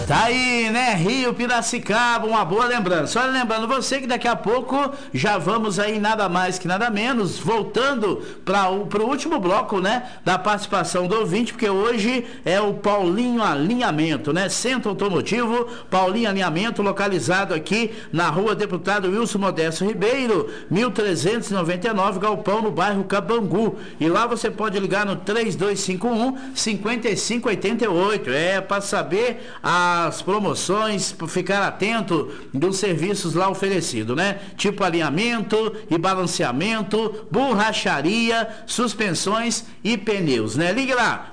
Tá aí, né? Rio Piracicaba, uma boa lembrança. Olha, lembrando você que daqui a pouco já vamos aí nada mais que nada menos, voltando para o último bloco, né? Da participação do ouvinte, porque hoje é o Paulinho Alinhamento, né? Centro Automotivo, Paulinho Alinhamento, localizado aqui na rua Deputado Wilson Modesto Ribeiro, 1399, Galpão, no bairro Cabangu. E lá você pode ligar no 3251-5588. Para saber as promoções, ficar atento dos serviços lá oferecidos, né? Tipo alinhamento e balanceamento, borracharia, suspensões e pneus, né? Ligue lá,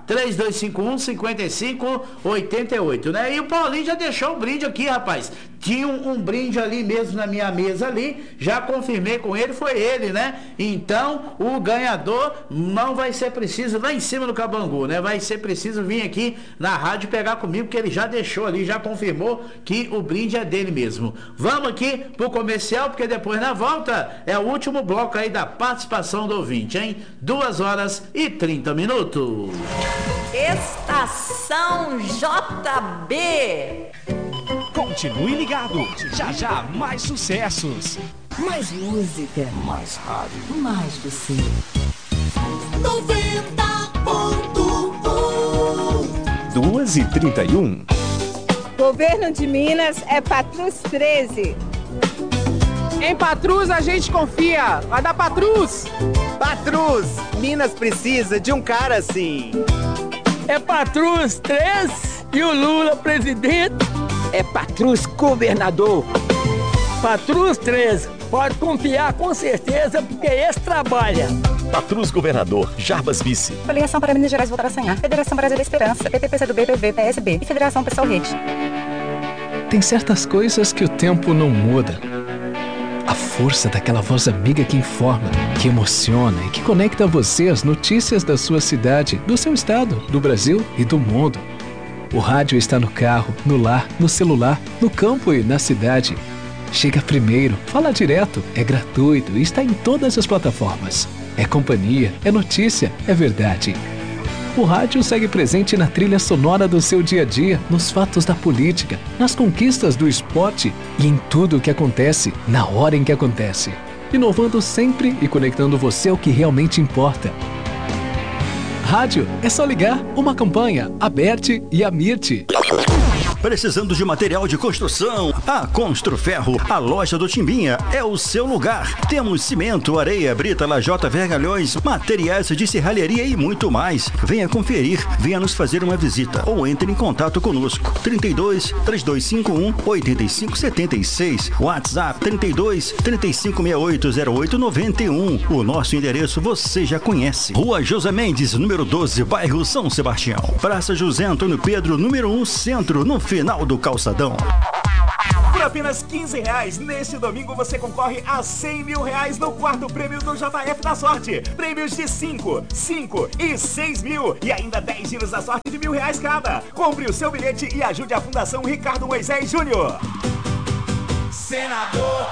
3251-5588, né? E o Paulinho já deixou o brinde aqui, rapaz. Tinha um brinde ali mesmo na minha mesa ali, já confirmei com ele, foi ele, né? Então, o ganhador não vai ser preciso lá em cima do Cabangu, né? Vai ser preciso vir aqui na rádio pegar comigo, porque ele já deixou ali, já confirmou que o brinde é dele mesmo. Vamos aqui pro comercial, porque depois na volta é o último bloco aí da participação do ouvinte, hein? 2h30. Estação JB. Continue ligado, já já mais sucessos. Mais música. Mais rádio. Mais você. 90.1 2h31. Governo de Minas é Patrus 13. Em Patrus a gente confia. Vai dar Patrus. Patrus, Minas precisa de um cara assim. É Patrus 3 e o Lula presidente. É Patrus governador. Patrus 3, pode confiar com certeza, porque esse trabalha. Patrus governador, Jarbas vice. Coligação para Minas Gerais voltar a sonhar. Federação Brasil da Esperança, PT, PCdoB, PV, PSB e Federação Pessoal Rede. Tem certas coisas que o tempo não muda. A força daquela voz amiga que informa, que emociona e que conecta você às notícias da sua cidade, do seu estado, do Brasil e do mundo. O rádio está no carro, no lar, no celular, no campo e na cidade. Chega primeiro, fala direto, é gratuito e está em todas as plataformas. É companhia, é notícia, é verdade. O rádio segue presente na trilha sonora do seu dia a dia, nos fatos da política, nas conquistas do esporte e em tudo o que acontece, na hora em que acontece. Inovando sempre e conectando você ao que realmente importa. Rádio, é só ligar. Uma campanha, Aberte e Amirte. Precisando de material de construção? A Construferro, a loja do Timbinha, é o seu lugar. Temos cimento, areia, brita, lajota, vergalhões, materiais de serralheria e muito mais. Venha conferir, venha nos fazer uma visita ou entre em contato conosco. 32 3251 8576, WhatsApp 32 3568 0891. O nosso endereço você já conhece. Rua José Mendes, número 12, bairro São Sebastião. Praça José Antônio Pedro, número 1, centro, no final do calçadão. Por apenas R$15, neste domingo você concorre a R$100 mil no quarto prêmio do JF da Sorte. Prêmios de 5, 5 e 6 mil e ainda 10 giros da sorte de R$1.000 cada. Compre o seu bilhete e ajude a Fundação Ricardo Moisés Júnior. Senador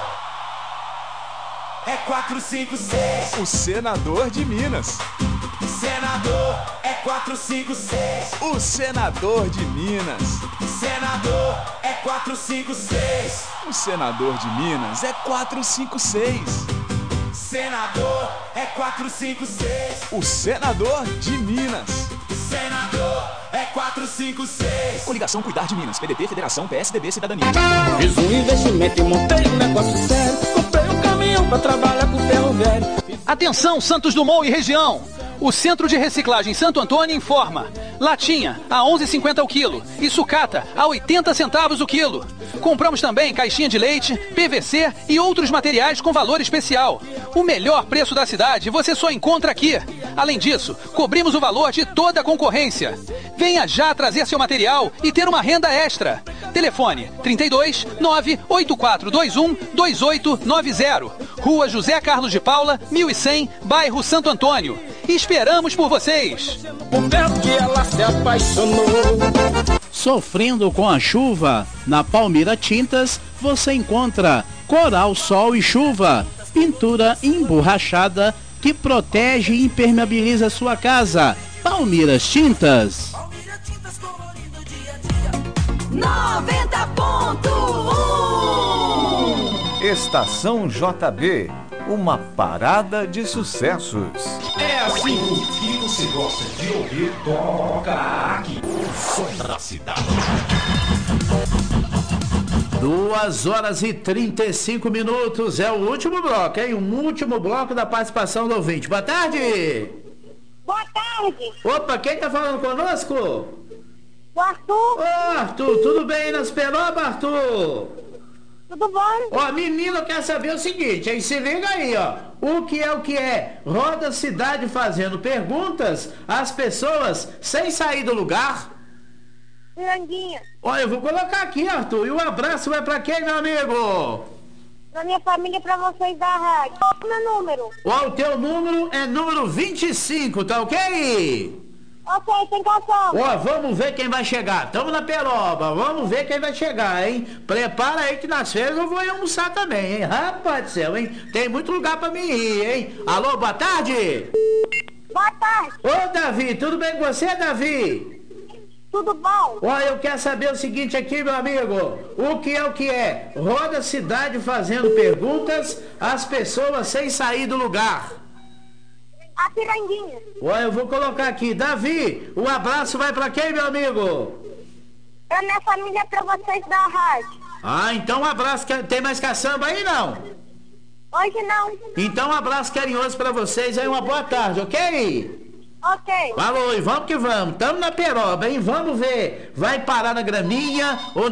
é 456. O senador de Minas. Senador é 456. O senador de Minas. Senador é 456. O senador de Minas é 456. Senador é 456. O senador de Minas. Senador é 456. Coligação Cuidar de Minas, PDT, Federação, PSDB, Cidadania. Fiz um investimento e montei um negócio sério. Comprei um caminhão pra trabalhar com ferro velho. Atenção, Santos Dumont e região. O Centro de Reciclagem Santo Antônio informa: latinha a 11,50 o quilo e sucata a 80 centavos o quilo. Compramos também caixinha de leite, PVC e outros materiais com valor especial. O melhor preço da cidade você só encontra aqui. Além disso, cobrimos o valor de toda a concorrência. Venha já trazer seu material e ter uma renda extra. Telefone 32 98421 2890. Rua José Carlos de Paula, 1100, bairro Santo Antônio. Esperamos por vocês. O tempo que ela se apaixonou. Sofrendo com a chuva? Na Palmira Tintas você encontra Coral, Sol e Chuva, pintura emborrachada que protege e impermeabiliza sua casa. Palmiras Tintas. 90.1. Estação JB, uma parada de sucessos. É assim que você gosta de ouvir, toca aqui. O som da cidade. 2h35, é o último bloco, hein? O último bloco da participação do ouvinte. Boa tarde! Boa tarde! Opa, quem tá falando conosco? O Arthur! Ô, Arthur, tudo bem nas Peroba, Arthur? Tudo bom? Ó, menino quer saber o seguinte, hein? Se liga aí, ó. O que é? Roda a cidade fazendo perguntas às pessoas sem sair do lugar. Piranguinha. Olha, eu vou colocar aqui, Arthur. E um abraço vai pra quem, meu amigo? Pra minha família e pra vocês da rádio. Qual é o meu número? Ó, o teu número é número 25, tá ok? Ok, sem calção. Ó, vamos ver quem vai chegar. Tamo na Peroba, vamos ver quem vai chegar, hein? Prepara aí que nas férias eu vou ir almoçar também, hein? Rapaz do céu, hein? Tem muito lugar pra mim ir, hein? Alô, boa tarde? Boa tarde. Ô, Davi, tudo bem com você, Davi? Tudo bom? Ó, eu quero saber o seguinte aqui, meu amigo. O que é? Roda a cidade fazendo perguntas às pessoas sem sair do lugar. A Piranguinha. Ó, eu vou colocar aqui. Davi, um abraço vai pra quem, meu amigo? Pra minha família e pra vocês da rádio. Ah, então um abraço. Tem mais caçamba aí, não? Hoje não. Então um abraço carinhoso pra vocês aí, uma boa tarde, ok? Ok. Falou, e vamos que vamos. Tamo na Peroba, hein? Vamos ver. Vai parar na graminha ou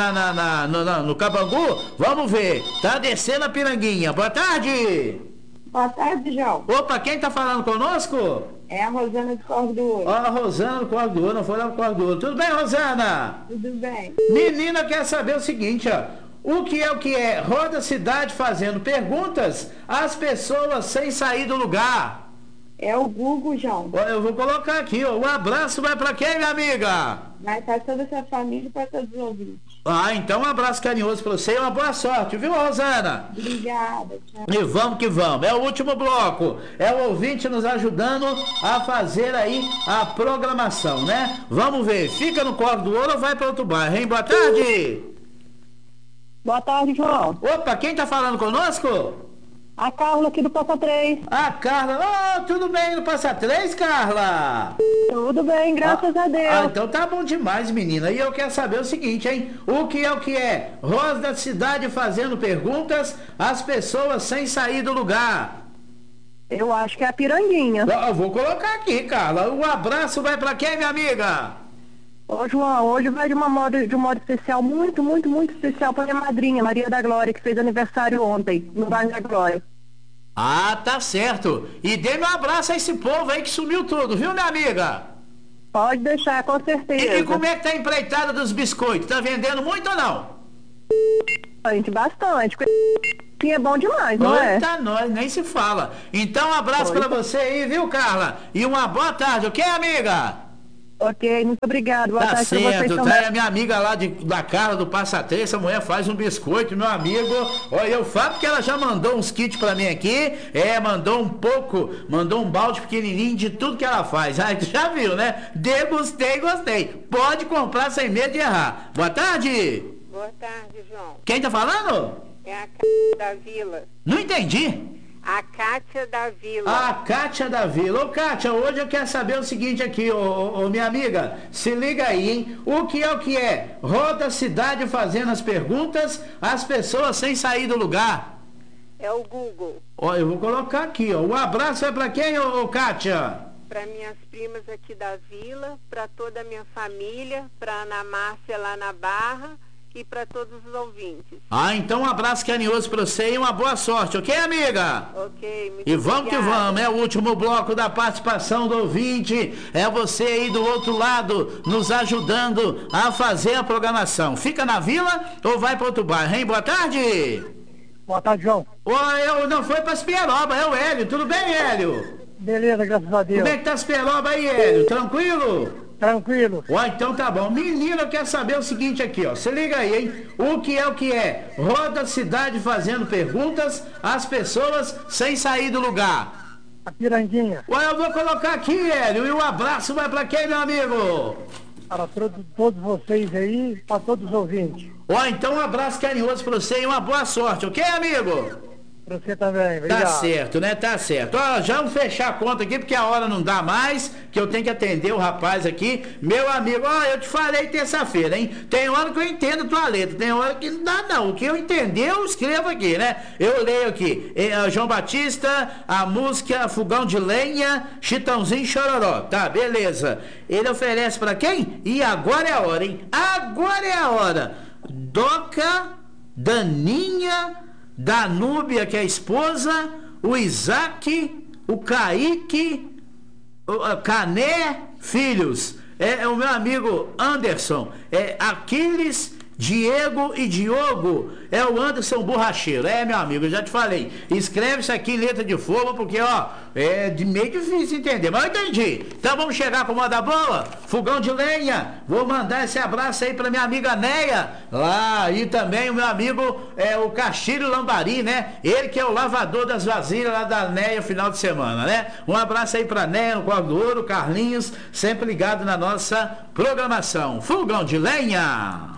no Cabangu? Vamos ver. Tá descendo a Piranguinha. Boa tarde. Boa tarde, João. Opa, quem tá falando conosco? É a Rosana de Cordo do Ouro. Ó, a Rosana do Cordo do Ouro, não foi lá do Cordo do Ouro. Tudo bem, Rosana? Tudo bem. Menina quer saber o seguinte, ó. O que é? Roda a cidade fazendo perguntas às pessoas sem sair do lugar. É o Google, João. Eu vou colocar aqui, ó. Um abraço vai pra quem, minha amiga? Vai para toda a sua família e para todos os ouvintes. Ah, então um abraço carinhoso pra você e uma boa sorte, viu, Rosana? Obrigada, tchau. E vamos que vamos. É o último bloco. É o ouvinte nos ajudando a fazer aí a programação, né? Vamos ver. Fica no Cordo do Ouro ou vai para outro bairro, hein? Boa tarde. Boa tarde, João. Opa, quem tá falando conosco? A Carla aqui do Passa 3. A Carla, tudo bem no Passa 3, Carla? Tudo bem, graças a Deus. Então tá bom demais, menina. E eu quero saber o seguinte, hein? O que é? Roda da cidade fazendo perguntas às pessoas sem sair do lugar. Eu acho que é a Piranguinha. Eu vou colocar aqui, Carla. Um abraço vai pra quem, minha amiga? Ô, João, hoje vai de um modo especial, muito, muito, muito especial para minha madrinha, Maria da Glória, que fez aniversário ontem, no bairro da Glória. Ah, tá certo. E dê um abraço a esse povo aí que sumiu tudo, viu, minha amiga? Pode deixar, com certeza. E como é que tá a empreitada dos biscoitos? Tá vendendo muito ou não? Bastante. Sim, é bom demais, não é? Eita, nós, nem se fala. Então, um abraço pra você aí, viu, Carla? E uma boa tarde, ok, amiga? Ok, muito obrigado. Boa tarde certo, pra vocês tá? também. É a minha amiga lá da Carla do Passa 3, essa mulher faz um biscoito, meu amigo. Olha, eu falo que ela já mandou uns kits pra mim aqui. Mandou um balde pequenininho de tudo que ela faz. Ah, tu já viu, né? Degustei, gostei. Pode comprar sem medo de errar. Boa tarde. Boa tarde, João. Quem tá falando? É a Cátia da Vila. Não entendi. A Cátia da Vila. A Cátia da Vila. Ô, Cátia, hoje eu quero saber o seguinte aqui, ô minha amiga. Se liga aí, hein? O que é? Roda a cidade fazendo as perguntas às pessoas sem sair do lugar. É o Google. Ó, eu vou colocar aqui, ó. Um abraço é pra quem, ô Cátia? Para minhas primas aqui da Vila, para toda a minha família, para Ana Márcia lá na Barra e para todos os ouvintes. Ah, então um abraço carinhoso pra você e uma boa sorte, ok, amiga? Ok, muito E vamos obrigada. que vamos, é o último bloco da participação do ouvinte, é você aí do outro lado, nos ajudando a fazer a programação. Fica na Vila ou vai para outro bairro, hein? Boa tarde! Boa tarde, João. Eu não foi pra Superoba, é o Hélio, tudo bem, Hélio? Beleza, graças a Deus. Como é que tá Superoba aí, Hélio? Tranquilo? Tranquilo. Então tá bom. Menina, eu quero saber o seguinte aqui, ó. Se liga aí, hein? O que é? Roda a cidade fazendo perguntas às pessoas sem sair do lugar. A Piranguinha. Eu vou colocar aqui, Hélio. E um abraço vai pra quem, meu amigo? Para todos vocês aí, para todos os ouvintes. Ó, então um abraço carinhoso pra você e uma boa sorte, ok, amigo? Pra você também, obrigado. Tá certo, né? Tá certo. Ó, já vamos fechar a conta aqui, porque a hora não dá mais, que eu tenho que atender o rapaz aqui. Meu amigo, ó, eu te falei terça-feira, hein? Tem hora que eu entendo tua letra, tem hora que não dá não. O que eu entender, eu escrevo aqui, né? Eu leio aqui, João Batista, a música Fogão de Lenha, Chitãozinho Chororó. Tá, beleza. Ele oferece pra quem? E agora é a hora, hein? Agora é a hora. Doca, Daninha, Danúbia, que é a esposa, o Isaac, o Kaique, o Cané, filhos, é o meu amigo Anderson, Aquiles, Diego e Diogo, é o Anderson Borracheiro, meu amigo, eu já te falei, escreve isso aqui em letra de fogo, porque ó, é de meio difícil entender, mas eu entendi. Então vamos chegar com moda boa, Fogão de Lenha, vou mandar esse abraço aí pra minha amiga Neia, lá, e também o meu amigo, o Castilho Lambari, né, ele que é o lavador das vasilhas lá da Neia final de semana, né, um abraço aí pra Neia, no Corvo do Ouro, Carlinhos, sempre ligado na nossa programação, Fogão de Lenha.